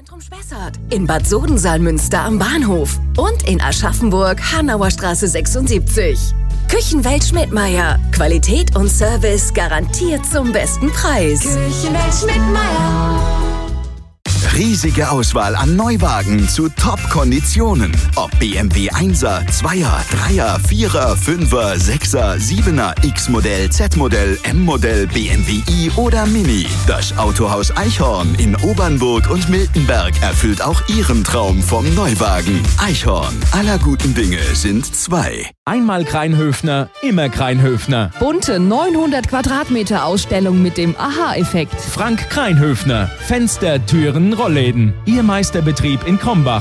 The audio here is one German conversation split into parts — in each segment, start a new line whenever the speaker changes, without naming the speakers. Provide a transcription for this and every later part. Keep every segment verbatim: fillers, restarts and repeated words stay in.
Zentrum Spessart, in Bad Soden-Salmünster am Bahnhof und in Aschaffenburg, Hanauer Straße sechsundsiebzig. Küchenwelt Schmidtmeyer. Qualität und Service garantiert zum besten Preis.
Küchenwelt Schmidtmeyer.
Riesige Auswahl an Neuwagen zu Top-Konditionen. Ob B M W Einser, Zweier, Dreier, Vierer, Fünfer, Sechser, Siebener, X-Modell, Z-Modell, M-Modell, B M W i oder Mini. Das Autohaus Eichhorn in Obernburg und Miltenberg erfüllt auch Ihren Traum vom Neuwagen. Eichhorn, aller guten Dinge sind zwei.
Einmal Kreinhöfner, immer Kreinhöfner.
Bunte neunhundert Quadratmeter Ausstellung mit dem Aha-Effekt.
Frank Kreinhöfner. Fenster, Türen, Rollläden. Ihr Meisterbetrieb in Krombach.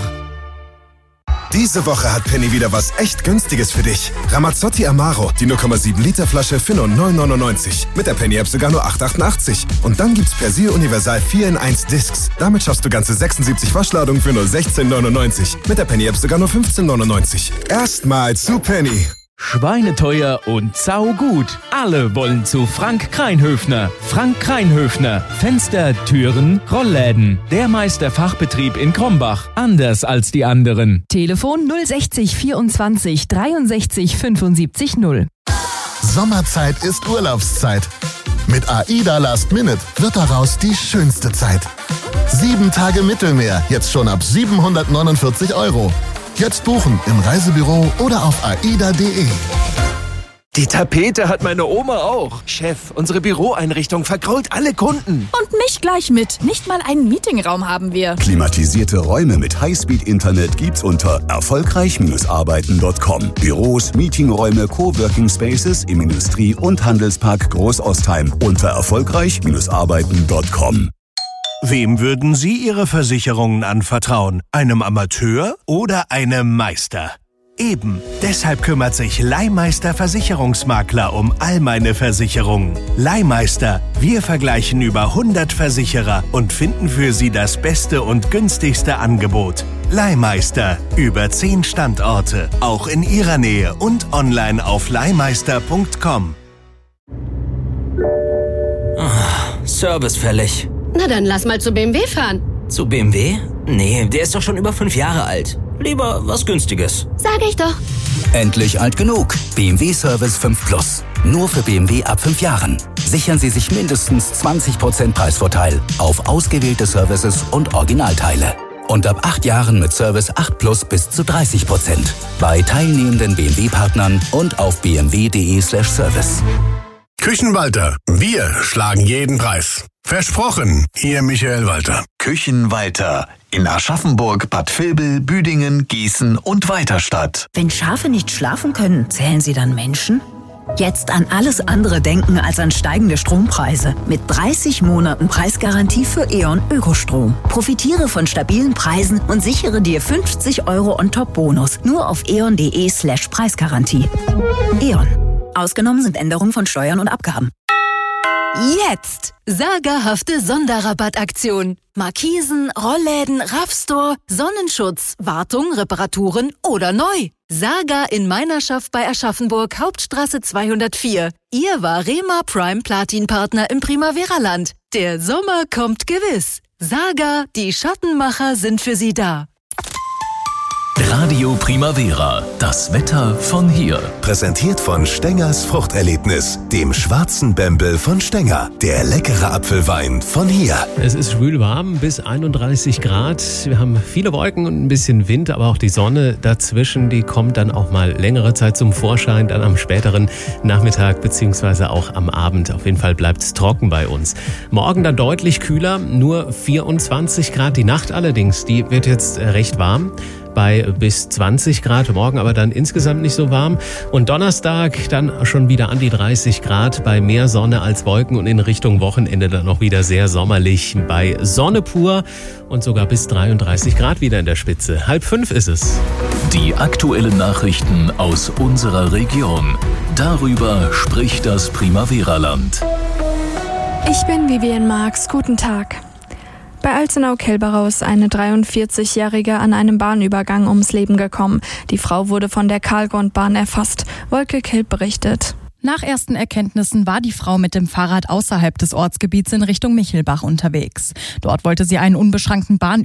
Diese Woche hat Penny wieder was echt Günstiges für dich. Ramazzotti Amaro, die null Komma sieben Liter Flasche für nur neun neunundneunzig. Mit der Penny-App sogar nur acht achtundachtzig. Und dann gibt's Persil Universal vier in eins Discs. Damit schaffst du ganze sechsundsiebzig Waschladungen für nur sechzehn neunundneunzig. Mit der Penny-App sogar nur fünfzehn neunundneunzig. Erstmal zu Penny.
Schweineteuer und saugut. Alle wollen zu Frank Kreinhöfner. Frank Kreinhöfner. Fenster, Türen, Rollläden. Der Meisterfachbetrieb in Krombach. Anders als die anderen.
Telefon null sechzig vierundzwanzig dreiundsechzig fünfundsiebzig null.
Sommerzeit ist Urlaubszeit. Mit AIDA Last Minute wird daraus die schönste Zeit. Sieben Tage Mittelmeer, jetzt schon ab siebenhundertneunundvierzig Euro. Jetzt buchen im Reisebüro oder auf aida punkt de.
Die Tapete hat meine Oma auch. Chef, unsere Büroeinrichtung vergrault alle Kunden.
Und mich gleich mit. Nicht mal einen Meetingraum haben wir.
Klimatisierte Räume mit Highspeed-Internet gibt's unter erfolgreich Arbeiten Punkt com. Büros, Meetingräume, Coworking Spaces im Industrie- und Handelspark Großostheim unter erfolgreich Arbeiten Punkt com.
Wem würden Sie Ihre Versicherungen anvertrauen? Einem Amateur oder einem Meister? Eben, deshalb kümmert sich Leihmeister Versicherungsmakler um all meine Versicherungen. Leihmeister, wir vergleichen über hundert Versicherer und finden für Sie das beste und günstigste Angebot. Leihmeister, über zehn Standorte, auch in Ihrer Nähe und online auf leihmeister punkt com.
Oh, Service fällig.
Na dann lass mal zu B M W fahren.
Zu B M W? Nee, der ist doch schon über fünf Jahre alt. Lieber was Günstiges.
Sag ich doch.
Endlich alt genug. B M W Service fünf Plus. Nur für B M W ab fünf Jahren. Sichern Sie sich mindestens zwanzig Prozent Preisvorteil auf ausgewählte Services und Originalteile. Und ab acht Jahren mit Service acht Plus bis zu dreißig Prozent. Bei teilnehmenden B M W-Partnern und auf b m w punkt de slash service.
Küchenwalter. Wir schlagen jeden Preis. Versprochen, Ihr Michael Walter.
Küchenwalter in Aschaffenburg, Bad Vilbel, Büdingen, Gießen und Weiterstadt.
Wenn Schafe nicht schlafen können, zählen sie dann Menschen? Jetzt an alles andere denken als an steigende Strompreise. Mit dreißig Monaten Preisgarantie für E.ON Ökostrom. Profitiere von stabilen Preisen und sichere dir fünfzig Euro on-top-Bonus. Nur auf eon punkt de slash Preisgarantie. E.ON. Ausgenommen sind Änderungen von Steuern und Abgaben.
Jetzt! Sagerhafte Sonderrabattaktion. Markisen, Rollläden, Raffstore, Sonnenschutz, Wartung, Reparaturen oder neu. Saga in Meinerschaft bei Aschaffenburg, Hauptstraße zweihundertvier. Ihr Varema Prime Platin Partner im Primavera-Land. Der Sommer kommt gewiss. Saga, die Schattenmacher sind für Sie da.
Radio Primavera, das Wetter von hier.
Präsentiert von Stengers Fruchterlebnis, dem schwarzen Bembel von Stenger. Der leckere Apfelwein von hier.
Es ist schwül warm, bis einunddreißig Grad. Wir haben viele Wolken und ein bisschen Wind, aber auch die Sonne dazwischen, die kommt dann auch mal längere Zeit zum Vorschein, dann am späteren Nachmittag beziehungsweise auch am Abend. Auf jeden Fall bleibt es trocken bei uns. Morgen dann deutlich kühler, nur vierundzwanzig Grad. Die Nacht allerdings, die wird jetzt recht warm. Bei bis zwanzig Grad, morgen aber dann insgesamt nicht so warm. Und Donnerstag dann schon wieder an die dreißig Grad, bei mehr Sonne als Wolken und in Richtung Wochenende dann noch wieder sehr sommerlich. Bei Sonne pur und sogar bis dreiunddreißig Grad wieder in der Spitze. Halb fünf ist es.
Die aktuellen Nachrichten aus unserer Region. Darüber spricht das Primavera-Land.
Ich bin Vivian Marx. Guten Tag. Bei Alzenau-Kelberau ist eine dreiundvierzigjährige an einem Bahnübergang ums Leben gekommen. Die Frau wurde von der Karlgrundbahn erfasst. Wolke Kelb berichtet.
Nach ersten Erkenntnissen war die Frau mit dem Fahrrad außerhalb des Ortsgebiets in Richtung Michelbach unterwegs. Dort wollte sie einen unbeschränkten Bahn